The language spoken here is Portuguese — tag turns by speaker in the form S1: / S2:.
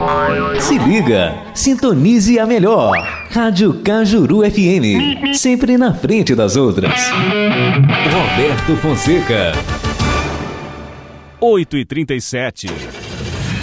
S1: Se liga, sintonize a melhor. Rádio Cajuru FM, sempre na frente das outras. Roberto Fonseca.
S2: 8h37.